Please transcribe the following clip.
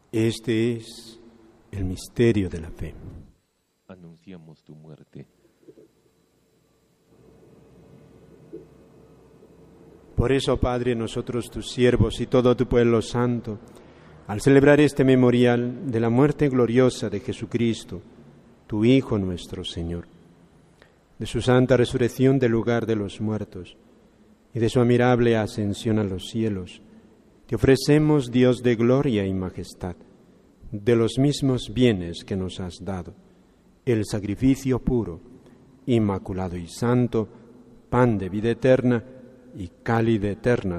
Este es el misterio de la fe. Anunciamos tu muerte. Por eso, Padre, nosotros tus siervos y todo tu pueblo santo, al celebrar este memorial de la muerte gloriosa de Jesucristo, tu Hijo nuestro Señor, de su santa resurrección del lugar de los muertos y de su admirable ascensión a los cielos, te ofrecemos, Dios de gloria y majestad, de los mismos bienes que nos has dado, el sacrificio puro, inmaculado y santo, pan de vida eterna y cáliz de eterna